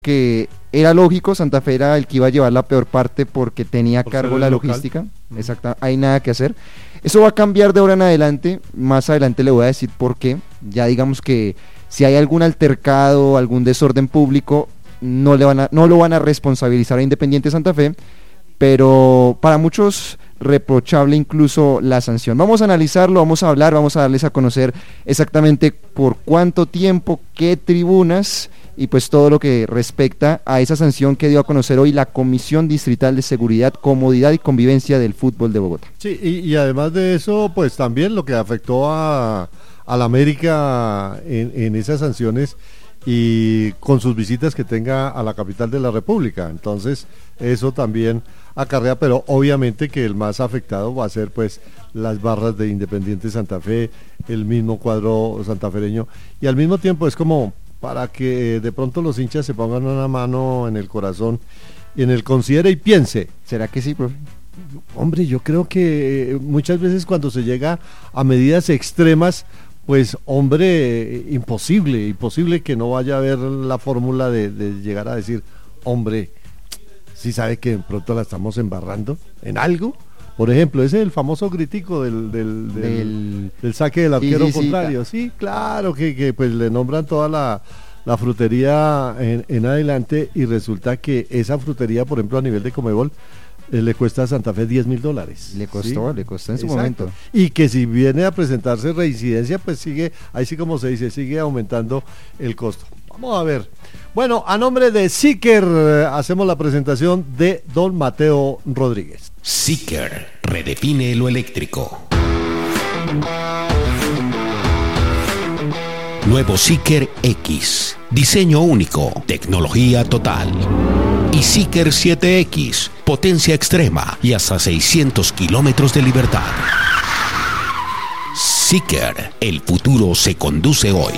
que era lógico, Santa Fe era el que iba a llevar la peor parte porque tenía a Por cargo ser la el local. logística. Exacto, hay nada que hacer. Eso va a cambiar de ahora en adelante, más adelante le voy a decir por qué. Ya digamos que si hay algún altercado, algún desorden público, no lo van a responsabilizar a Independiente Santa Fe, pero para muchos reprochable incluso la sanción. Vamos a analizarlo, vamos a hablar, vamos a darles a conocer exactamente por cuánto tiempo, qué tribunas y pues todo lo que respecta a esa sanción que dio a conocer hoy la Comisión Distrital de Seguridad, Comodidad y Convivencia del Fútbol de Bogotá. Sí, y además de eso, pues también lo que afectó a la América en esas sanciones y con sus visitas que tenga a la capital de la República. Entonces, eso también acarrea, pero obviamente que el más afectado va a ser pues las barras de Independiente Santa Fe, el mismo cuadro santafereño, y al mismo tiempo es como para que de pronto los hinchas se pongan una mano en el corazón y en el considere y piense. ¿Será que sí, profe? Hombre, yo creo que muchas veces cuando se llega a medidas extremas, pues hombre, imposible que no vaya a haber la fórmula de llegar a decir, hombre, si sabe que de pronto la estamos embarrando en algo. Por ejemplo, ese es el famoso gritico del saque del arquero contrario. Sí, claro, que pues le nombran toda la frutería en adelante y resulta que esa frutería, por ejemplo, a nivel de Conmebol, le cuesta a Santa Fe $10,000. Le costó en su Exacto. momento. Y que si viene a presentarse reincidencia, pues sigue, ahí sí como se dice, sigue aumentando el costo. Vamos a ver. Bueno, a nombre de Siker hacemos la presentación de don Mateo Rodríguez. Siker redefine lo eléctrico. Nuevo Siker X, diseño único, tecnología total. Y Siker 7X, potencia extrema y hasta 600 kilómetros de libertad. Siker, el futuro se conduce hoy.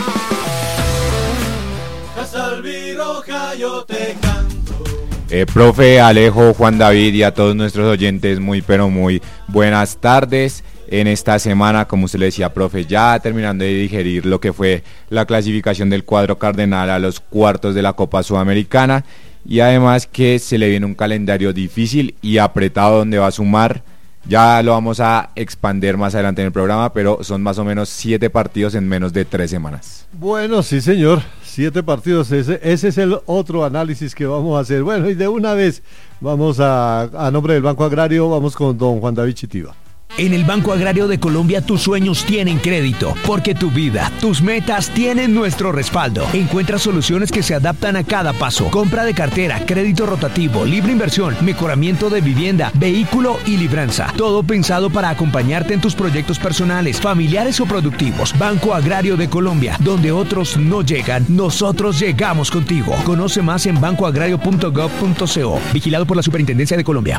Profe, Alejo, Juan David y a todos nuestros oyentes, muy pero muy buenas tardes. En esta semana, como usted le decía, profe, ya terminando de digerir lo que fue la clasificación del cuadro cardenal a los cuartos de la Copa Sudamericana, y además que se le viene un calendario difícil y apretado donde va a sumar, ya lo vamos a expandir más adelante en el programa, pero son más o menos 7 partidos en menos de 3 semanas. Bueno, sí señor, 7 partidos, ese es el otro análisis que vamos a hacer. Bueno, y de una vez vamos a nombre del Banco Agrario, vamos con don Juan David Chitiva. En el Banco Agrario de Colombia tus sueños tienen crédito, porque tu vida, tus metas tienen nuestro respaldo. Encuentra soluciones que se adaptan a cada paso. Compra de cartera, crédito rotativo, libre inversión, mejoramiento de vivienda, vehículo y libranza. Todo pensado para acompañarte en tus proyectos personales, familiares o productivos. Banco Agrario de Colombia, donde otros no llegan, nosotros llegamos contigo. Conoce más en bancoagrario.gov.co. Vigilado por la Superintendencia de Colombia.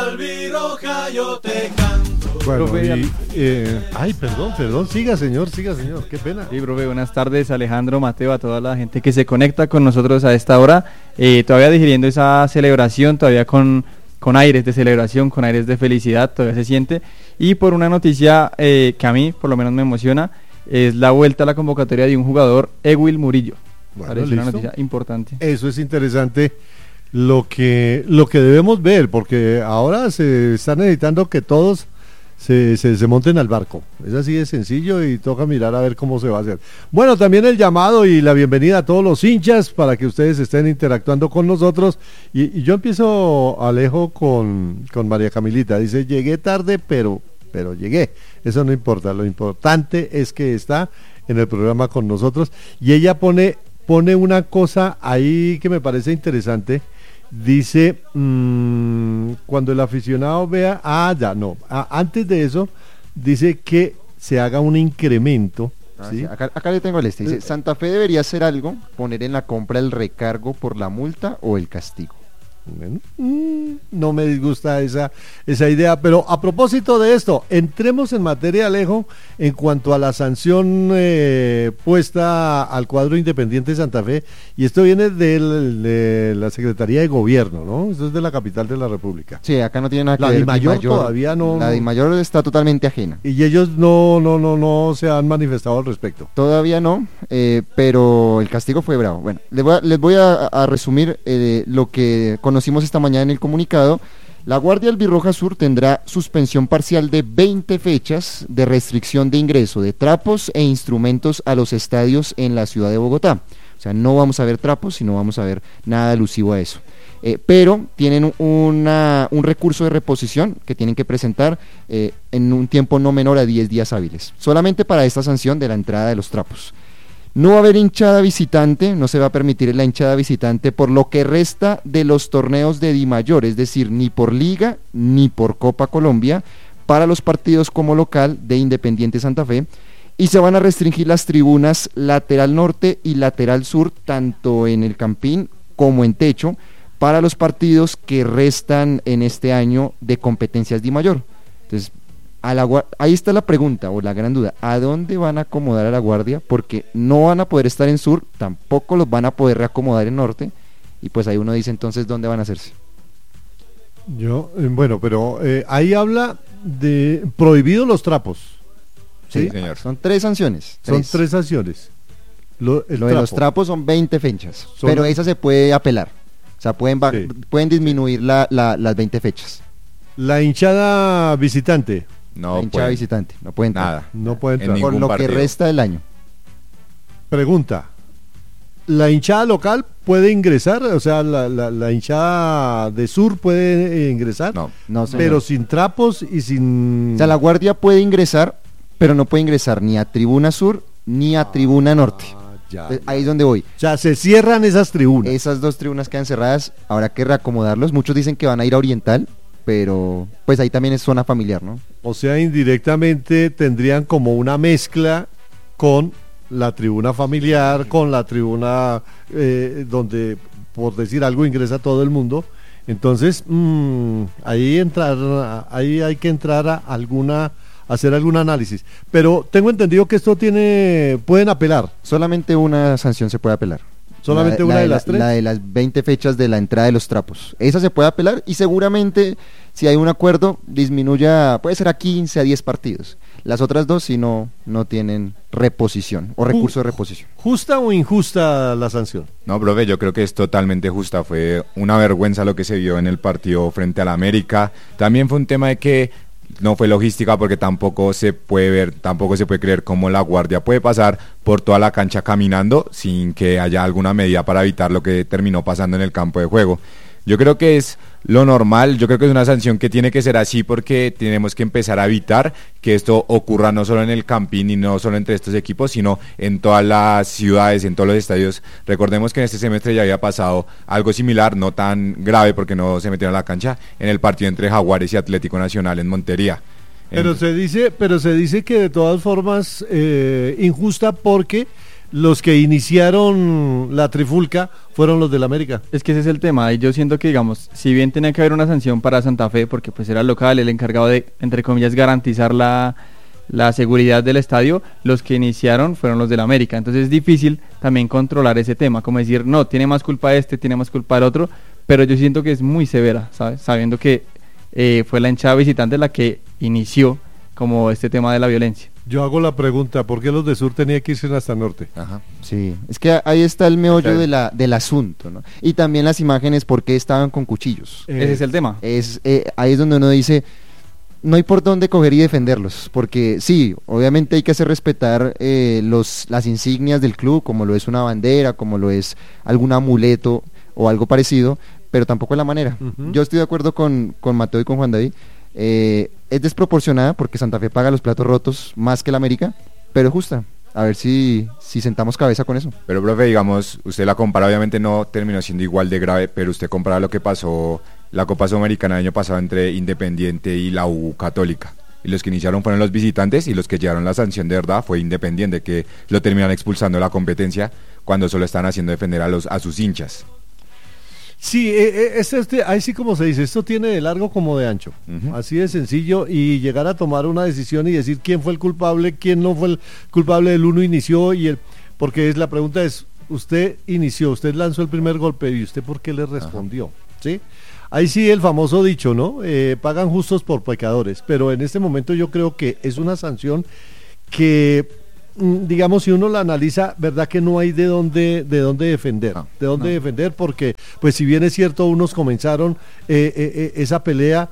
Bueno, perdón, siga señor, qué pena. Sí, profe, buenas tardes, Alejandro, Mateo, a toda la gente que se conecta con nosotros a esta hora, todavía digiriendo esa celebración, todavía con aires de celebración, con aires de felicidad, todavía se siente, y por una noticia que a mí por lo menos me emociona, es la vuelta a la convocatoria de un jugador, Ewil Murillo. Bueno, parece listo. una noticia importante. Eso es interesante lo que debemos ver, porque ahora se está necesitando que todos se monten al barco. Es así de sencillo y toca mirar a ver cómo se va a hacer. Bueno, también el llamado y la bienvenida a todos los hinchas para que ustedes estén interactuando con nosotros. Y yo empiezo, Alejo, con María Camilita. Dice, llegué tarde, pero llegué. Eso no importa, lo importante es que está en el programa con nosotros. Y ella pone una cosa ahí que me parece interesante. Dice, cuando el aficionado vea, antes de eso, dice que se haga un incremento. ¿Sí? Acá le tengo el dice, Santa Fe debería hacer algo, poner en la compra el recargo por la multa o el castigo. Bueno, no me disgusta esa idea, pero a propósito de esto, entremos en materia, Alejo, en cuanto a la sanción puesta al cuadro Independiente Santa Fe, y esto viene de la Secretaría de Gobierno, ¿no? Esto es de la capital de la República. Sí, acá no tiene nada que La ver. DIMAYOR todavía no... La DIMAYOR está totalmente ajena. Y ellos no se han manifestado al respecto. Todavía no, pero el castigo fue bravo. Bueno, les voy a resumir lo que conocimos esta mañana en el comunicado. La Guardia Albirroja Sur tendrá suspensión parcial de 20 fechas de restricción de ingreso de trapos e instrumentos a los estadios en la ciudad de Bogotá. O sea, no vamos a ver trapos, sino vamos a ver nada alusivo a eso. Pero tienen un recurso de reposición que tienen que presentar en un tiempo no menor a 10 días hábiles, solamente para esta sanción de la entrada de los trapos. No va a haber hinchada visitante, no se va a permitir la hinchada visitante por lo que resta de los torneos de DIMAYOR, es decir, ni por Liga ni por Copa Colombia, para los partidos como local de Independiente Santa Fe, y se van a restringir las tribunas lateral norte y lateral sur, tanto en el Campín como en techo, para los partidos que restan en este año de competencias DIMAYOR. Entonces, ahí está la pregunta o la gran duda, ¿a dónde van a acomodar a la Guardia? Porque no van a poder estar en sur, tampoco los van a poder reacomodar en norte, y pues ahí uno dice entonces ¿dónde van a hacerse? Bueno, pero ahí habla de prohibidos los trapos. Sí, señor. Son 3 sanciones. Son 3 sanciones. Lo de los trapos son 20 fechas, pero esa se puede apelar, o sea, pueden disminuir las 20 fechas. La hinchada visitante. No, hinchada visitante, no puede entrar. Nada. No puede entrar. Por lo partido. que resta del año. Pregunta, ¿la hinchada local puede ingresar? O sea, la hinchada de sur puede ingresar, No, señor. pero sin trapos y sin... O sea, la Guardia puede ingresar, pero no puede ingresar ni a tribuna sur ni a tribuna norte. Ahí es donde voy. O sea, se cierran esas tribunas. Esas 2 tribunas quedan cerradas, habrá que reacomodarlos. Muchos dicen que van a ir a Oriental, pero pues ahí también es zona familiar, ¿no? O sea, indirectamente tendrían como una mezcla con la tribuna familiar, con la tribuna donde, por decir algo, ingresa todo el mundo. Entonces, ahí hay que entrar a hacer algún análisis. Pero tengo entendido que esto pueden apelar. Solamente una sanción se puede apelar. ¿Solamente una de las 3? La de las 20 fechas de la entrada de los trapos. Esa se puede apelar y seguramente, si hay un acuerdo, disminuya, puede ser a 15, a 10 partidos. Las otras 2 si no tienen reposición o recurso de reposición. ¿Justa o injusta la sanción? No, profe, yo creo que es totalmente justa. Fue una vergüenza lo que se vio en el partido frente al América. También fue un tema de que no fue logística, porque tampoco se puede creer cómo la Guardia puede pasar por toda la cancha caminando sin que haya alguna medida para evitar lo que terminó pasando en el campo de juego. Yo creo que es lo normal, yo creo que es una sanción que tiene que ser así, porque tenemos que empezar a evitar que esto ocurra no solo en el Campín y no solo entre estos equipos, sino en todas las ciudades, en todos los estadios. Recordemos que en este semestre ya había pasado algo similar, no tan grave porque no se metieron a la cancha, en el partido entre Jaguares y Atlético Nacional en Montería. Pero se dice que de todas formas injusta, porque los que iniciaron la trifulca fueron los del América. Es que ese es el tema, y yo siento que, digamos, si bien tenía que haber una sanción para Santa Fe, porque pues era el local, el encargado de, entre comillas, garantizar la seguridad del estadio, los que iniciaron fueron los del América. Entonces es difícil también controlar ese tema, como decir, no, tiene más culpa tiene más culpa el otro, pero yo siento que es muy severa, ¿sabes? Sabiendo que fue la hinchada visitante la que inició como este tema de la violencia. Yo hago la pregunta, ¿por qué los de sur tenían que irse hasta norte? Ajá. Sí, es que ahí está el meollo del asunto, ¿no? Y también las imágenes, ¿por qué estaban con cuchillos? Ese es el tema. Ahí es donde uno dice, no hay por dónde coger y defenderlos, porque sí, obviamente hay que hacer respetar las insignias del club, como lo es una bandera, como lo es algún amuleto o algo parecido, pero tampoco es la manera. Uh-huh. Yo estoy de acuerdo con Mateo y con Juan David. Es desproporcionada porque Santa Fe paga los platos rotos más que el América, pero es justa. A ver si sentamos cabeza con eso. Pero, profe, digamos, usted la compara, obviamente no terminó siendo igual de grave, pero usted compara lo que pasó la Copa Sudamericana el año pasado entre Independiente y la U Católica. Y los que iniciaron fueron los visitantes, y los que llevaron la sanción de verdad fue Independiente, que lo terminan expulsando de la competencia cuando solo están haciendo defender a sus hinchas. Sí, ahí sí como se dice, esto tiene de largo como de ancho, así de sencillo, y llegar a tomar una decisión y decir quién fue el culpable, quién no fue el culpable, el uno inició porque la pregunta es, usted inició, usted lanzó el primer golpe y usted por qué le respondió, ¿sí? Ahí sí el famoso dicho, ¿no? Pagan justos por pecadores, pero en este momento yo creo que es una sanción que, digamos, si uno la analiza, verdad que no hay de dónde defender, defender, porque pues si bien es cierto, unos comenzaron esa pelea,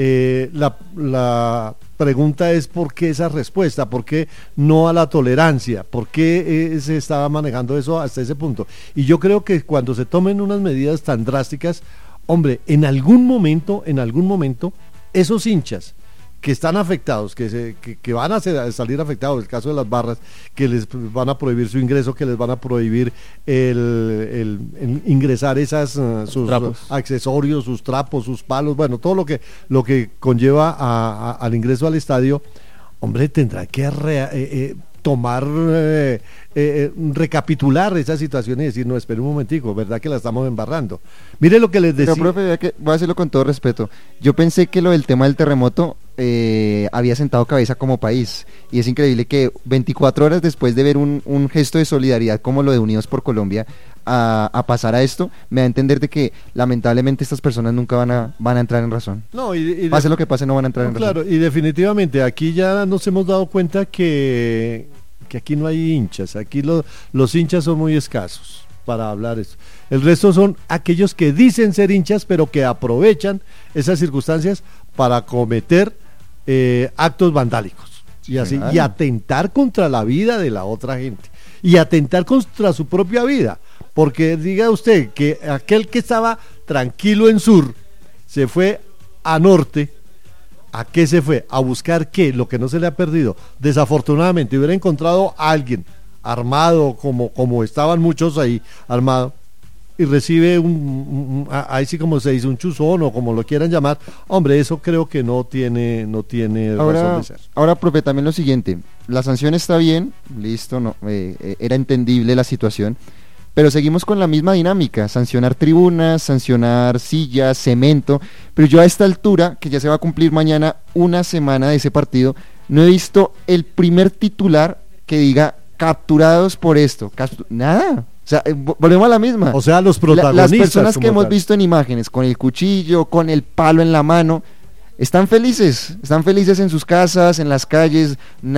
la pregunta es por qué esa respuesta, por qué no a la tolerancia, por qué se estaba manejando eso hasta ese punto. Y yo creo que cuando se tomen unas medidas tan drásticas, hombre, en algún momento, esos hinchas que están afectados, que van a salir afectados, el caso de las barras, que les van a prohibir su ingreso, que les van a prohibir el ingresar sus trapos, accesorios, sus trapos, sus palos, bueno, todo lo que conlleva al ingreso al estadio, hombre, tendrá que tomar, recapitular esa situación y decir, no, espere un momentico, verdad que la estamos embarrando. Mire lo que les decía. Pero, profe, voy a decirlo con todo respeto, yo pensé que lo del tema del terremoto había sentado cabeza como país, y es increíble que 24 horas después de ver un gesto de solidaridad como lo de Unidos por Colombia, a pasar a esto, me da a entender de que lamentablemente estas personas nunca van a entrar en razón. No, pase lo que pase, no van a entrar en razón. Claro, y definitivamente aquí ya nos hemos dado cuenta que aquí no hay hinchas, aquí los hinchas son muy escasos para hablar eso. El resto son aquellos que dicen ser hinchas, pero que aprovechan esas circunstancias para cometer actos vandálicos y así, y atentar contra la vida de la otra gente, y atentar contra su propia vida, porque diga usted que aquel que estaba tranquilo en sur se fue a norte. ¿A qué se fue? A buscar qué, lo que no se le ha perdido. Desafortunadamente hubiera encontrado a alguien armado, como estaban muchos ahí, armado, y recibe ahí sí como se dice, un chuzón o como lo quieran llamar. Hombre, eso creo que no tiene razón de ser. Ahora, profe, también lo siguiente, la sanción está bien, listo, no, era entendible la situación, pero seguimos con la misma dinámica, sancionar tribunas, sancionar sillas, cemento, pero yo a esta altura, que ya se va a cumplir mañana una semana de ese partido, no he visto el primer titular que diga capturados por esto, nada. O sea, volvemos a la misma. O sea, los protagonistas. Las personas que hemos visto en imágenes, con el cuchillo, con el palo en la mano, están felices en sus casas, en las calles,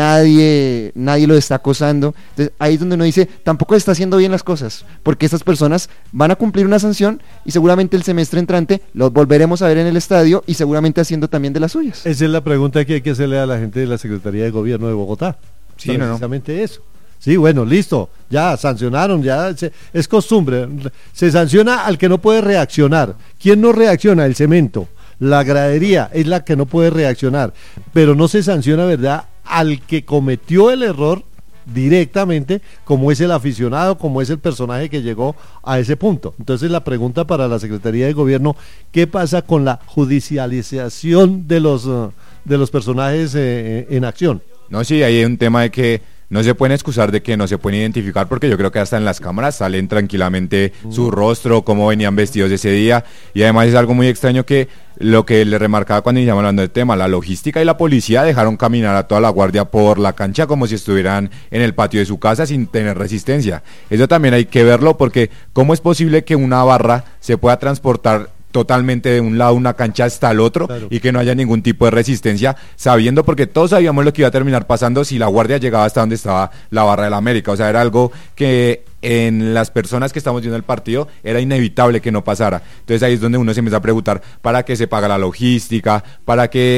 nadie lo está acosando. Entonces, ahí es donde uno dice, tampoco está haciendo bien las cosas, porque estas personas van a cumplir una sanción y seguramente el semestre entrante los volveremos a ver en el estadio y seguramente haciendo también de las suyas. Esa es la pregunta que hay que hacerle a la gente de la Secretaría de Gobierno de Bogotá. Sí, precisamente eso. Sí, bueno, listo, ya sancionaron, es costumbre, se sanciona al que no puede reaccionar. ¿Quién no reacciona? El cemento. La gradería es la que no puede reaccionar, pero no se sanciona, ¿verdad?, al que cometió el error directamente, como es el aficionado, como es el personaje que llegó a ese punto. Entonces la pregunta para la Secretaría de Gobierno, ¿qué pasa con la judicialización de los personajes en acción? No, sí, ahí hay un tema de que no se pueden excusar de que no se pueden identificar, porque yo creo que hasta en las cámaras salen tranquilamente su rostro, cómo venían vestidos ese día, y además es algo muy extraño que lo que le remarcaba cuando iniciamos hablando del tema, la logística y la policía dejaron caminar a toda la guardia por la cancha como si estuvieran en el patio de su casa sin tener resistencia. Eso también hay que verlo, porque ¿cómo es posible que una barra se pueda transportar totalmente de un lado una cancha hasta el otro, claro, y que no haya ningún tipo de resistencia, sabiendo, porque todos sabíamos lo que iba a terminar pasando si la guardia llegaba hasta donde estaba la barra del América? O sea, era algo que en las personas que estamos viendo el partido era inevitable que no pasara. Entonces ahí es donde uno se empieza a preguntar, ¿para qué se paga la logística? ¿Para qué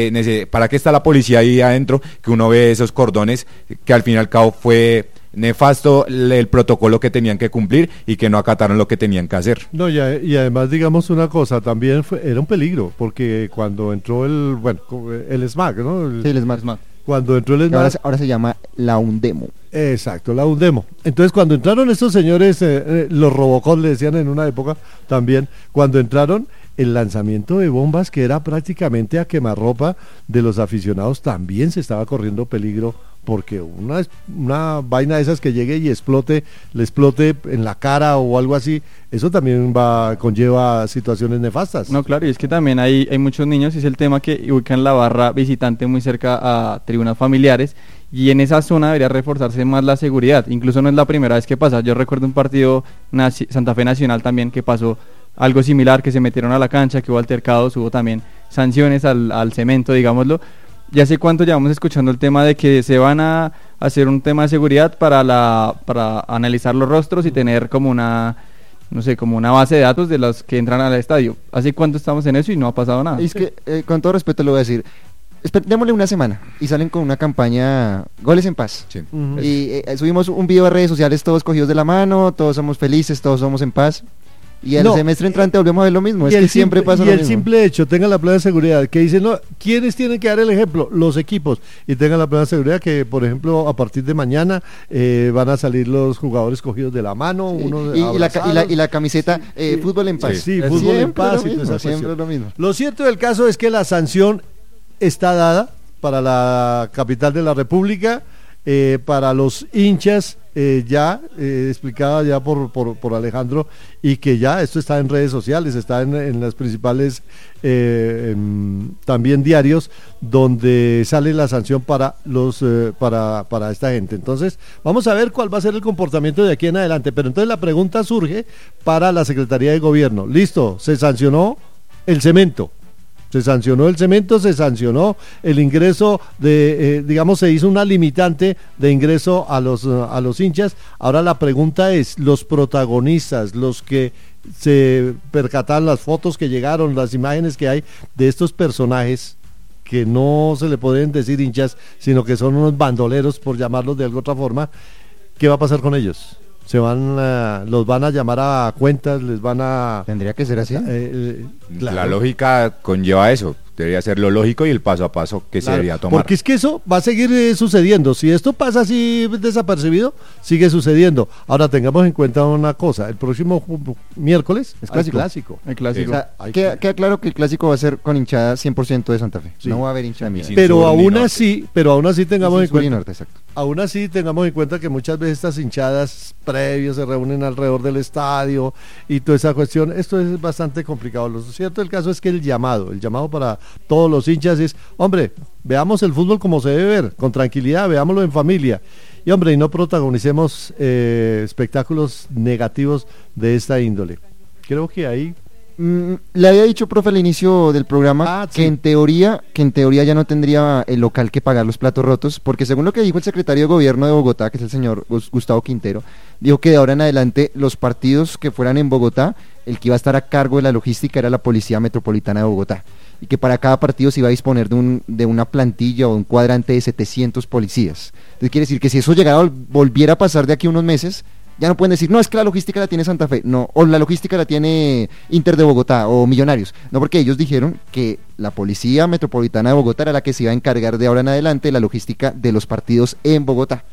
está la policía ahí adentro? Que uno ve esos cordones que al fin y al cabo fue nefasto el protocolo que tenían que cumplir y que no acataron lo que tenían que hacer. No, y además digamos una cosa, también era un peligro, porque cuando entró el SMAC, ¿no? Sí, el SMAC. Cuando entró el SMAC, ahora se llama la UNDEMO. Exacto, la UNDEMO. Entonces cuando entraron estos señores, los Robocop le decían en una época también, cuando entraron, el lanzamiento de bombas, que era prácticamente a quemarropa de los aficionados, también se estaba corriendo peligro porque una vaina de esas que llegue y le explote en la cara o algo así, eso también conlleva situaciones nefastas. No, claro, y es que también hay muchos niños, es el tema que ubican la barra visitante muy cerca a tribunas familiares, y en esa zona debería reforzarse más la seguridad. Incluso no es la primera vez que pasa. Yo recuerdo un partido Santa Fe Nacional también que pasó algo similar, que se metieron a la cancha, que hubo altercados, hubo también sanciones al cemento, digámoslo. Ya sé cuánto llevamos escuchando el tema de que se van a hacer un tema de seguridad para analizar los rostros y tener como una base de datos de los que entran al estadio. ¿Hace cuánto estamos en eso y no ha pasado nada? Es que, con todo respeto lo voy a decir, démosle una semana y salen con una campaña Goles en Paz. Sí. Y subimos un video a redes sociales todos cogidos de la mano, todos somos felices, todos somos en paz. Y el semestre entrante volvemos a ver lo mismo, es que siempre pasa lo mismo. Y el simple hecho, tengan la plena seguridad, que dicen, no, ¿quiénes tienen que dar el ejemplo? Los equipos. Y tengan la plena seguridad que, por ejemplo, a partir de mañana van a salir los jugadores cogidos de la mano, y la camiseta, fútbol en paz. Sí, fútbol en paz. Siempre es lo mismo. Lo cierto del caso es que la sanción está dada para la capital de la República, para los hinchas, explicada ya por Alejandro, y que ya esto está en redes sociales, está en las principales también diarios, donde sale la sanción para para esta gente. Entonces vamos a ver cuál va a ser el comportamiento de aquí en adelante, pero entonces la pregunta surge para la Secretaría de Gobierno. Listo, se sancionó el cemento. Se sancionó el ingreso se hizo una limitante de ingreso a los hinchas. Ahora la pregunta es, los protagonistas, los que se percataron, las fotos que llegaron, las imágenes que hay de estos personajes, que no se le pueden decir hinchas, sino que son unos bandoleros, por llamarlos de alguna otra forma, ¿qué va a pasar con ellos? Los van a llamar a cuentas, Tendría que ser así. Claro. La lógica conlleva eso, debería ser lo lógico y el paso a paso que se debería tomar. Porque es que eso va a seguir sucediendo. Si esto pasa así desapercibido, sigue sucediendo. Ahora tengamos en cuenta una cosa, el próximo miércoles es clásico. El clásico. O sea, queda claro que el clásico va a ser con hinchada 100% de Santa Fe. Sí. No va a haber hinchada. Pero aún así tengamos en cuenta. Norte, exacto. Aún así tengamos en cuenta que muchas veces estas hinchadas previos se reúnen alrededor del estadio y toda esa cuestión. Esto es bastante complicado. Lo cierto del caso es que el llamado para todos los hinchas es, hombre, veamos el fútbol como se debe ver, con tranquilidad, veámoslo en familia. Y hombre, y no protagonicemos espectáculos negativos de esta índole. Creo que ahí... Le había dicho, profe, al inicio del programa sí. que en teoría ya no tendría el local que pagar los platos rotos, porque según lo que dijo el secretario de Gobierno de Bogotá, que es el señor Gustavo Quintero, dijo que de ahora en adelante los partidos que fueran en Bogotá, el que iba a estar a cargo de la logística era la Policía Metropolitana de Bogotá, y que para cada partido se iba a disponer de una plantilla o un cuadrante de 700 policías. Entonces quiere decir que si eso volviera a pasar de aquí a unos meses, ya no pueden decir, no, es que la logística la tiene Santa Fe, no, o la logística la tiene Inter de Bogotá o Millonarios, no, porque ellos dijeron que la Policía Metropolitana de Bogotá era la que se iba a encargar de ahora en adelante la logística de los partidos en Bogotá.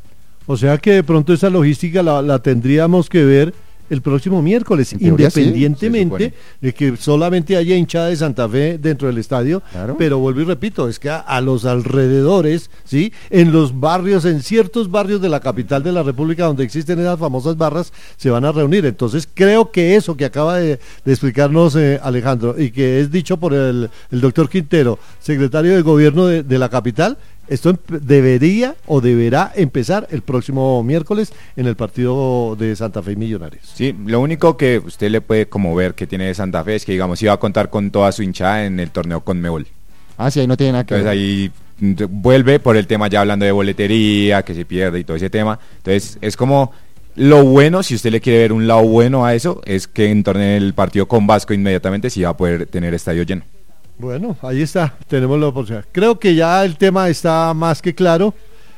O sea que de pronto esa logística la tendríamos que ver el próximo miércoles, independientemente de que solamente haya hinchada de Santa Fe dentro del estadio, claro. Pero vuelvo y repito, es que a los alrededores, ¿sí? En los barrios, en ciertos barrios de la capital de la República donde existen esas famosas barras, se van a reunir. Entonces creo que eso que acaba de explicarnos Alejandro, y que es dicho por el doctor Quintero, secretario de Gobierno de la capital, esto debería o deberá empezar el próximo miércoles en el partido de Santa Fe y Millonarios. Sí, lo único que usted le puede como ver que tiene de Santa Fe es que, digamos, iba a contar con toda su hinchada en el torneo Conmebol. Ah, sí, ahí no tiene nada que ver. Entonces ahí vuelve por el tema ya hablando de boletería, que se pierde y todo ese tema. Entonces es como lo bueno, si usted le quiere ver un lado bueno a eso, es que en el partido con Vasco inmediatamente sí va a poder tener estadio lleno. Bueno, ahí está, tenemos la oportunidad. Creo que ya el tema está más que claro,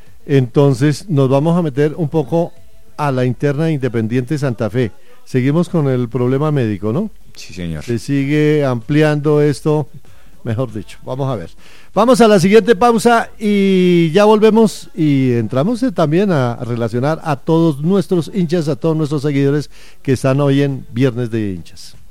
entonces nos vamos a meter un poco a la interna de Independiente Santa Fe. Seguimos con el problema médico, ¿no? Sí, señor. Se sigue ampliando esto, mejor dicho, vamos a ver. Vamos a la siguiente pausa y ya volvemos y entramos también a relacionar a todos nuestros hinchas, a todos nuestros seguidores que están hoy en Viernes de Hinchas.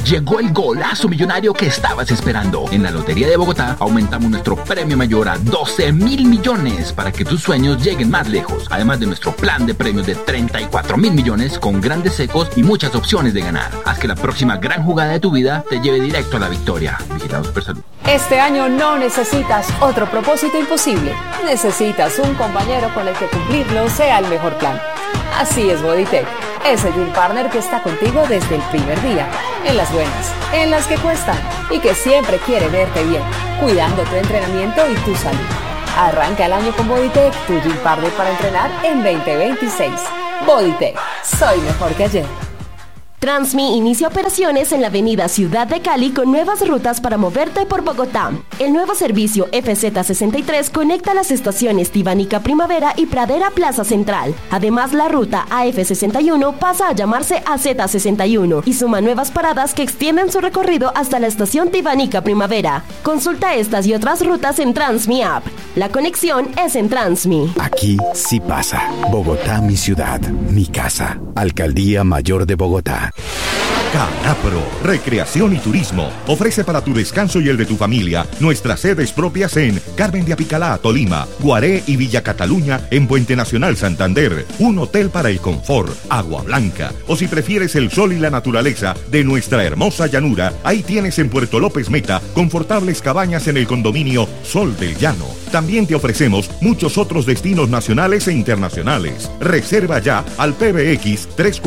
Llegó el golazo millonario que estabas esperando. En la Lotería de Bogotá aumentamos nuestro premio mayor a 12.000 millones para que tus sueños lleguen más lejos. Además de nuestro plan de premios de 34.000 millones con grandes secos y muchas opciones de ganar. Haz que la próxima gran jugada de tu vida te lleve directo a la victoria. Vigilado Supersalud. Este año no necesitas otro propósito imposible. Necesitas un compañero con el que cumplirlo sea el mejor plan. Así es Bodytech, ese Gym Partner que está contigo desde el primer día, en las buenas, en las que cuestan y que siempre quiere verte bien, cuidando tu entrenamiento y tu salud. Arranca el año con Bodytech, tu Gym Partner para entrenar en 2026. Bodytech, soy mejor que ayer. Transmi inicia operaciones en la avenida Ciudad de Cali con nuevas rutas para moverte por Bogotá. El nuevo servicio FZ63 conecta las estaciones Tibanica Primavera y Pradera Plaza Central. Además, la ruta AF61 pasa a llamarse AZ61 y suma nuevas paradas que extienden su recorrido hasta la estación Tibanica Primavera. Consulta estas y otras rutas en Transmi App. La conexión es en Transmi. Aquí sí pasa. Bogotá, mi ciudad, mi casa. Alcaldía Mayor de Bogotá. Canapro, Recreación y Turismo, ofrece para tu descanso y el de tu familia nuestras sedes propias en Carmen de Apicalá, Tolima, Guaré y Villa Cataluña en Puente Nacional, Santander, un hotel para el confort, agua blanca, o si prefieres el sol y la naturaleza de nuestra hermosa llanura, ahí tienes en Puerto López Meta confortables cabañas en el condominio Sol del Llano. También te ofrecemos muchos otros destinos nacionales e internacionales. Reserva ya al PBX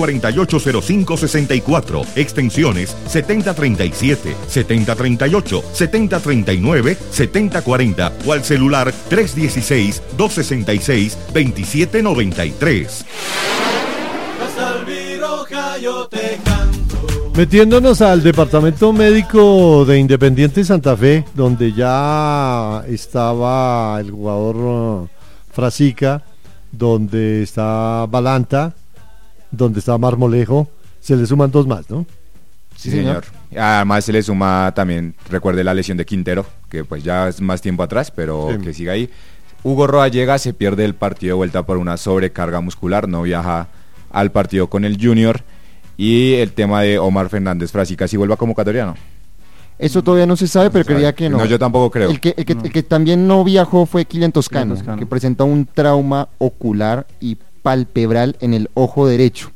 3480564, extensiones 7037, 7038, 7039, 7040 o al celular 316-266-2793. Metiéndonos al departamento médico de Independiente Santa Fe, donde ya estaba el jugador Frasica, donde está Balanta, donde está Marmolejo, se le suman dos más, ¿no? Sí, señor. Además se le suma también, recuerde la lesión de Quintero, que pues ya es más tiempo atrás, pero sí, que siga ahí. Hugo Roa llega, se pierde el partido de vuelta por una sobrecarga muscular, no viaja al partido con el Junior. Y el tema de Omar Fernández Frasica, ¿sí vuelve a convocatoria, no? Eso todavía no se sabe, pero creía que no. No, yo tampoco creo. El que también no viajó fue Kylian Toscano, que presenta un trauma ocular y palpebral en el ojo derecho.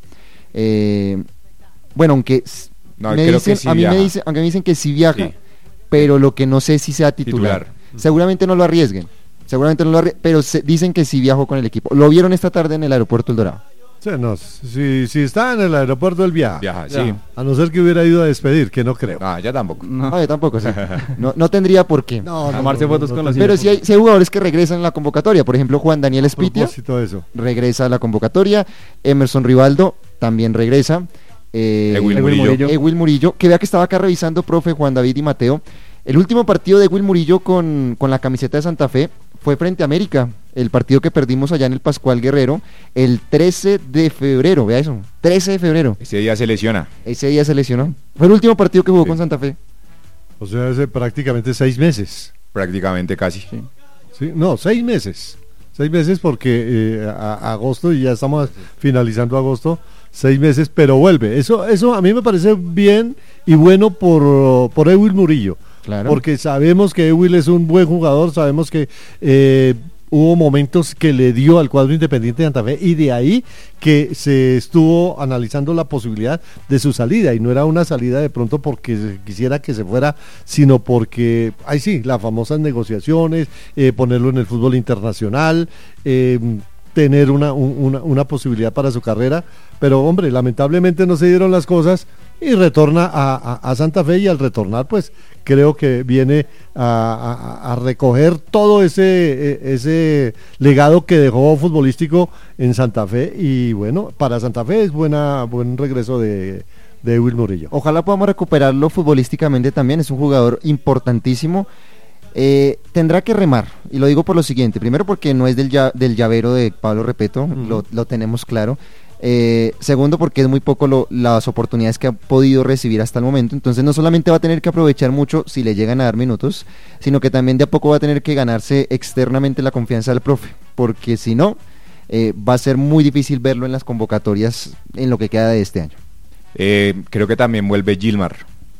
Bueno, aunque no, me dicen, sí aunque me dicen que sí viaja, sí, pero lo que no sé si sea titular. Seguramente no lo arriesguen, pero dicen que sí viajó con el equipo. Lo vieron esta tarde en el aeropuerto El Dorado. Sí, no, si está en el aeropuerto del viaja, sí. A no ser que hubiera ido a despedir, que no creo. Ya tampoco. No, yo tampoco, sí. No tendría por qué. Tomarse fotos con los Pero sí hay jugadores que regresan en la convocatoria. Por ejemplo, Juan Daniel Espitia regresa a la convocatoria. Emerson Rivaldo también regresa. Ewil Murillo, que vea que estaba acá revisando, profe Juan David y Mateo. El último partido de Ewil Murillo con la camiseta de Santa Fe fue frente a América, el partido que perdimos allá en el Pascual Guerrero, el 13 de febrero, vea eso, 13 de febrero. Ese día se lesiona. Fue el último partido que jugó con Santa Fe. O sea, hace prácticamente 6 meses. Prácticamente casi. Sí, no, 6 meses. 6 meses porque agosto, y ya estamos finalizando agosto, 6 meses, pero vuelve. Eso a mí me parece bien y bueno por Ewil Murillo. Claro. Porque sabemos que Ewil es un buen jugador, sabemos que hubo momentos que le dio al cuadro Independiente de Santa Fe y de ahí que se estuvo analizando la posibilidad de su salida, y no era una salida de pronto porque quisiera que se fuera, sino porque, las famosas negociaciones, ponerlo en el fútbol internacional, tener una posibilidad para su carrera, pero hombre, lamentablemente no se dieron las cosas y retorna a Santa Fe, y al retornar pues creo que viene a recoger todo ese legado que dejó futbolístico en Santa Fe, y bueno, para Santa Fe es buen regreso de Ewil Murillo. Ojalá podamos recuperarlo futbolísticamente también, es un jugador importantísimo. Tendrá que remar, y lo digo por lo siguiente: primero porque no es del llavero de Pablo Repeto, lo tenemos claro. Segundo porque es muy poco las oportunidades que ha podido recibir hasta el momento, entonces no solamente va a tener que aprovechar mucho si le llegan a dar minutos, sino que también de a poco va a tener que ganarse externamente la confianza del profe, porque si no, va a ser muy difícil verlo en las convocatorias en lo que queda de este año. Creo que también vuelve Gilmar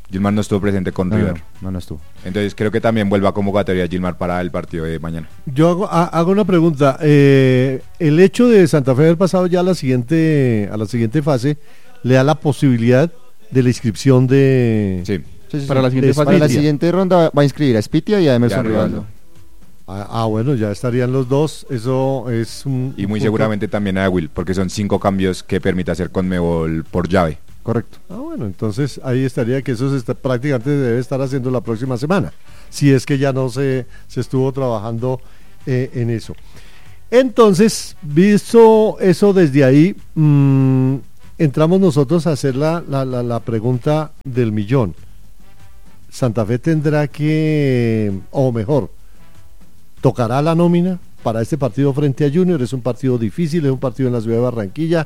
Gilmar no estuvo presente con River. No estuvo. Entonces creo que también vuelva a convocatoria Gilmar para el partido de mañana. Yo hago una pregunta. El hecho de Santa Fe haber pasado ya a la siguiente fase le da la posibilidad de la inscripción de... Sí. Para la siguiente fase. Para la siguiente ronda va a inscribir a Spitia y a Emerson Rivaldo. Bueno, ya estarían los dos. Eso es un... Y muy seguramente también a Will, porque son 5 cambios que permite hacer Conmebol por llave. Correcto. Bueno, entonces ahí estaría que eso prácticamente debe estar haciendo la próxima semana, si es que ya no se estuvo trabajando en eso. Entonces, visto eso desde ahí, entramos nosotros a hacer la pregunta del millón. Santa Fe tendrá que, o mejor, tocará la nómina para este partido frente a Junior. Es un partido difícil, es un partido en la ciudad de Barranquilla.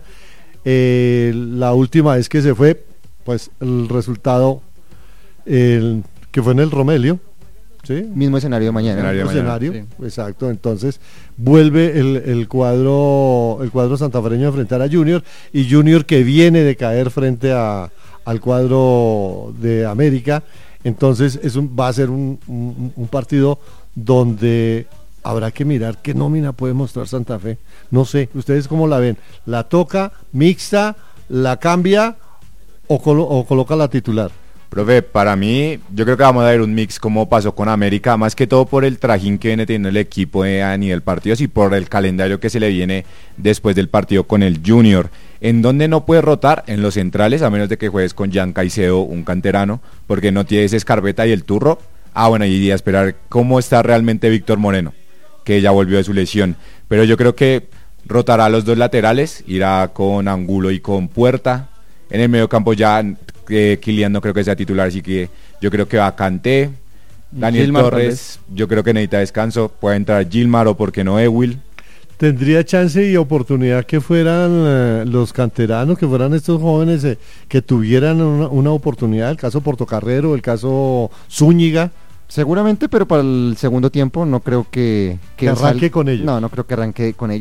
La última vez que se fue, pues el resultado que fue en el Romelio, ¿sí? Mismo escenario de mañana. Escenario, sí. Exacto. Entonces vuelve el cuadro santafereño a enfrentar a Junior, y Junior que viene de caer frente al cuadro de América. Entonces va a ser un partido donde habrá que mirar qué nómina puede mostrar Santa Fe. No sé, ¿ustedes cómo la ven? ¿La toca mixta, la cambia o coloca la titular? Profe, para mí, yo creo que vamos a ver un mix como pasó con América, más que todo por el trajín que viene teniendo el equipo a nivel partidos y por el calendario que se le viene después del partido con el Junior. En donde no puede rotar, en los centrales, a menos de que juegues con Jan Caicedo, un canterano, porque no tienes Escarpeta y el Turro. Bueno, y a esperar cómo está realmente Víctor Moreno, que ya volvió de su lesión. Pero yo creo que rotará a los dos laterales, irá con Angulo y con Puerta. En el medio campo ya Kylian no creo que sea titular, así que yo creo que va Kanté. Daniel Gilmar, Torres, yo creo que necesita descanso. Puede entrar Gilmar o por qué no Ewil. ¿Tendría chance y oportunidad que fueran los canteranos, que fueran estos jóvenes que tuvieran una oportunidad? El caso Portocarrero, el caso Zúñiga. Seguramente, pero para el segundo tiempo no creo que arranque con ellos. No creo que arranque con ellos.